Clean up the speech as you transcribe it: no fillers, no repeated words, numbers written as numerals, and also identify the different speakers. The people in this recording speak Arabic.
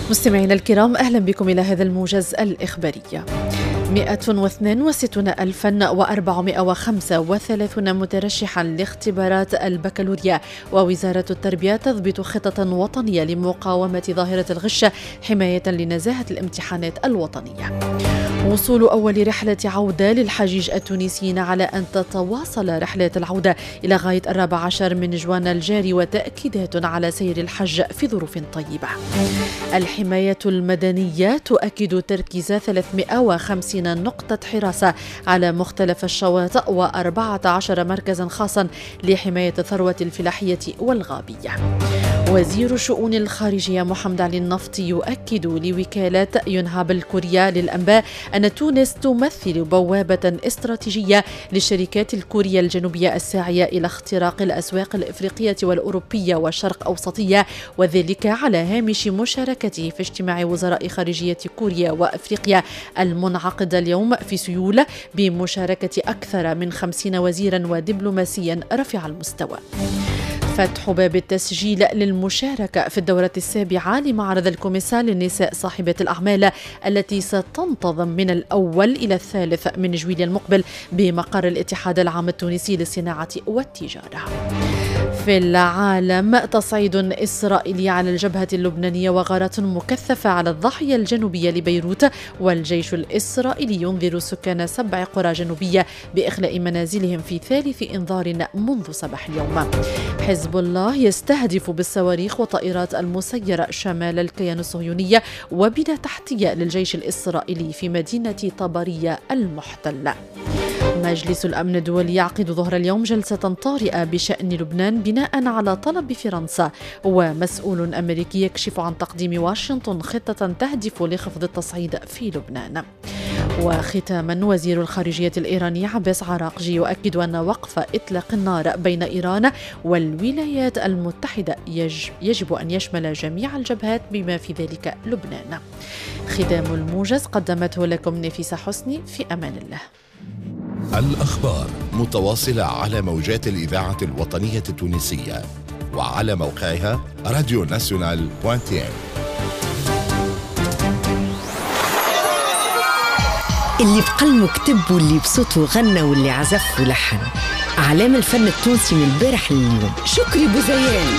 Speaker 1: مستمعينا الكرام، أهلا بكم إلى هذا الموجز الإخباري. 162,435 مترشحا لاختبارات البكالوريا، ووزارة التربية تضبط خطة وطنية لمقاومة ظاهرة الغش حماية لنزاهة الامتحانات الوطنية. وصول أول رحلة عودة للحجيج التونسيين على أن تتواصل رحلة العودة إلى غاية 14 من جوان الجاري، وتأكيدات على سير الحج في ظروف طيبة. الحماية المدنية تؤكد تركيز 350 نقطة حراسة على مختلف الشواطئ و14 مركزا خاصا لحماية الثروة الفلاحية والغابية. وزير الشؤون الخارجية محمد علي النفطي يؤكد لوكالة يونهاب الكورية للأنباء أن تونس تمثل بوابة استراتيجية للشركات الكورية الجنوبية الساعية إلى اختراق الأسواق الإفريقية والأوروبية والشرق أوسطية، وذلك على هامش مشاركته في اجتماع وزراء خارجية كوريا وأفريقيا المنعقد اليوم في سيول بمشاركة أكثر من 50 وزيرا ودبلوماسيا رفيع المستوى. فتح باب التسجيل للمشاركة في الدورة السابعة لمعرض الكوميسا للنساء صاحبة الأعمال التي ستنتظم من الأول إلى 3 من جويلية المقبل بمقر الاتحاد العام التونسي للصناعة والتجارة. في العالم، تصعيد إسرائيلي على الجبهة اللبنانية وغارات مكثفة على الضاحية الجنوبية لبيروت، والجيش الإسرائيلي ينذر سكان 7 قرى جنوبية بإخلاء منازلهم في ثالث إنذار منذ صباح اليوم. حزب الله يستهدف بالصواريخ وطائرات المسيرة شمال الكيان الصهيوني وبنى تحتية للجيش الإسرائيلي في مدينة طبرية المحتلة. مجلس الأمن الدولي يعقد ظهر اليوم جلسة طارئة بشأن لبنان بناء على طلب فرنسا، ومسؤول أمريكي يكشف عن تقديم واشنطن خطة تهدف لخفض التصعيد في لبنان. وختاما، وزير الخارجية الإيراني عباس عراقجي يؤكد أن وقف إطلاق النار بين إيران والولايات المتحدة يجب أن يشمل جميع الجبهات بما في ذلك لبنان. ختام الموجز قدمته لكم نفيسة حسني، في أمان الله.
Speaker 2: الأخبار متواصلة على موجات الإذاعة الوطنية التونسية وعلى موقعها radionational.tn.
Speaker 3: اللي بقلمه كتب واللي بصوته غنى واللي عزف ولحن، أعلام الفن التونسي من البارح لليوم. شكري بوزيان.